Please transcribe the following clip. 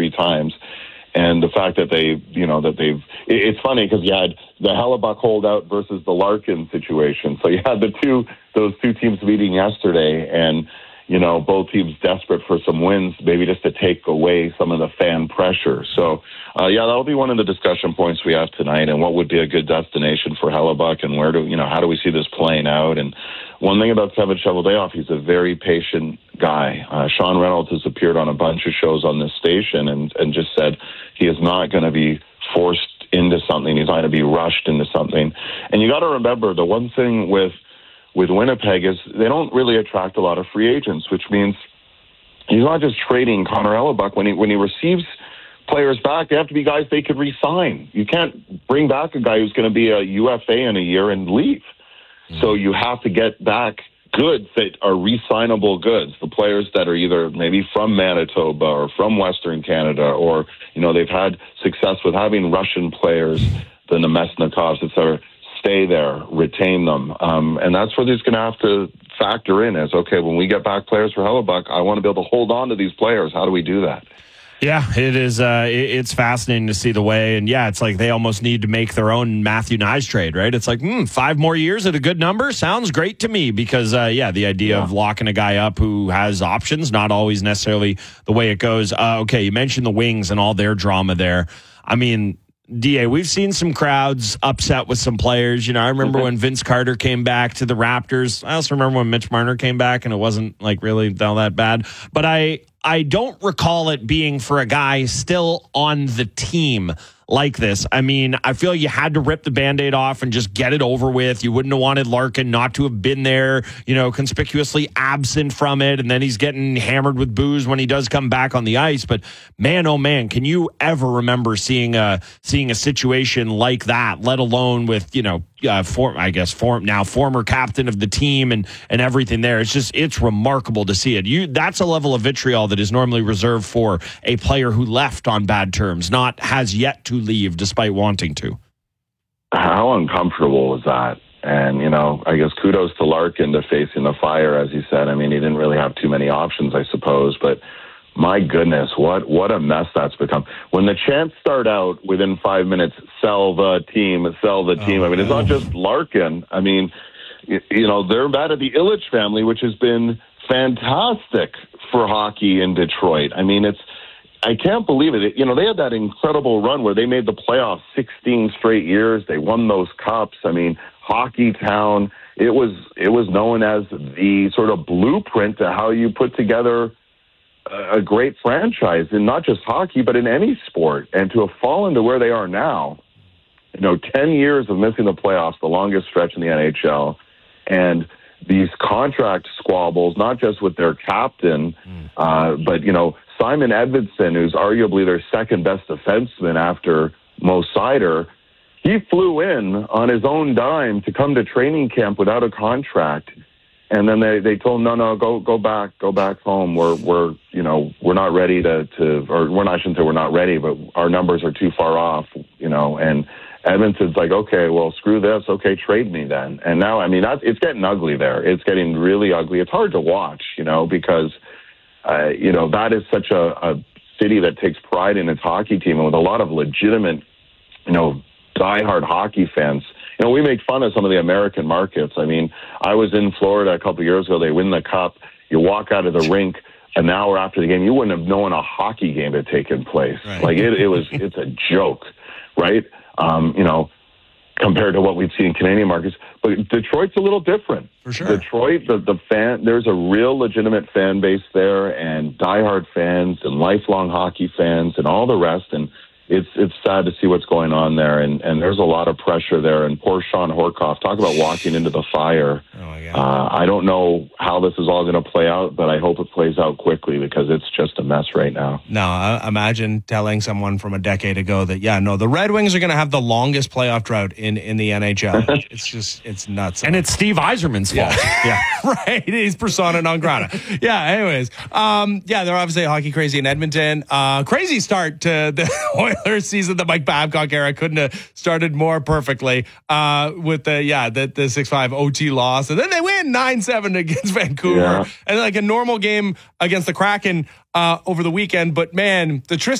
3 times. And the fact that it's funny because you had the Hellebuck holdout versus the Larkin situation. So you had those two teams meeting yesterday, and, both teams desperate for some wins, maybe just to take away some of the fan pressure. So, that'll be one of the discussion points we have tonight, and what would be a good destination for Hellebuck, and how do we see this playing out? And one thing about Kevin Cheveldayoff, he's a very patient guy. Sean Reynolds has appeared on a bunch of shows on this station and just said he is not going to be forced into something. He's not going to be rushed into something. And you got to remember, the one thing with Winnipeg is they don't really attract a lot of free agents, which means he's not just trading Connor Hellebuck. When he receives players back, they have to be guys they could re-sign. You can't bring back a guy who's going to be a UFA in a year and leave. So you have to get back goods that are re-signable goods, the players that are either maybe from Manitoba or from Western Canada, or, they've had success with having Russian players, the Nemesnikovs, et cetera, stay there, retain them. And that's where he's going to have to factor in as, okay, when we get back players for Hellebuck, I want to be able to hold on to these players. How do we do that? Yeah, it is. It's fascinating to see the way, and it's like they almost need to make their own Matthew Knies trade, right? It's like 5 more years at a good number sounds great to me because, the idea of locking a guy up who has options, not always necessarily the way it goes. Okay, you mentioned the Wings and all their drama there. I mean, DA, we've seen some crowds upset with some players. I remember when Vince Carter came back to the Raptors. I also remember when Mitch Marner came back, and it wasn't like really all that bad. But I don't recall it being for a guy still on the team like this. I mean, I feel you had to rip the Band-Aid off and just get it over with. You wouldn't have wanted Larkin not to have been there, conspicuously absent from it. And then he's getting hammered with booze when he does come back on the ice. But man, oh man, can you ever remember seeing a situation like that, let alone with, former captain of the team and everything there. It's remarkable to see it. That's a level of vitriol that is normally reserved for a player who left on bad terms, not has yet to leave despite wanting to. How uncomfortable was that? And, I guess kudos to Larkin to facing the fire, as you said. I mean, he didn't really have too many options, I suppose, but my goodness, what a mess that's become. When the chants start out within 5 minutes, sell the team. I mean, it's not just Larkin. I mean, they're mad at the Ilitch family, which has been fantastic for hockey in Detroit. I mean, I can't believe it. They had that incredible run where they made the playoffs 16 straight years. They won those cups. I mean, Hockey Town, it was known as the sort of blueprint to how you put together a great franchise in not just hockey, but in any sport. And to have fallen to where they are now, 10 years of missing the playoffs, the longest stretch in the NHL, and these contract squabbles, not just with their captain, but, Simon Edmondson, who's arguably their second best defenseman after Mo Seider, he flew in on his own dime to come to training camp without a contract. And then they told him, no, go back home. We're not ready I shouldn't say we're not ready, but our numbers are too far off, and Edmonton's like, okay, well, screw this. Okay, trade me then. And now, I mean, it's getting ugly there. It's getting really ugly. It's hard to watch, because, that is such a city that takes pride in its hockey team, and with a lot of legitimate, diehard hockey fans. We make fun of some of the American markets. I mean, I was in Florida a couple of years ago. They win the cup. You walk out of the rink an hour after the game, you wouldn't have known a hockey game had taken place. Right. Like it's a joke, right? Compared to what we've seen in Canadian markets. But Detroit's a little different. For sure. Detroit, there's a real legitimate fan base there, and diehard fans and lifelong hockey fans and all the rest. And it's sad to see what's going on there, and there's a lot of pressure there. And poor Sean Horkoff, talk about walking into the fire. Oh my God. I don't know how this is all going to play out, but I hope it plays out quickly because it's just a mess right now. No, imagine telling someone from a decade ago that, the Red Wings are going to have the longest playoff drought in the NHL. It's nuts. And it's Steve Yzerman's fault. Yeah. Right. He's persona non grata. Anyways. They're obviously hockey crazy in Edmonton. Crazy start to the Oilers season. The Mike Babcock era couldn't have started more perfectly with the 6-5 OT loss. And then they win 9-7 against Vancouver. And like a normal game against the Kraken over the weekend. But man, the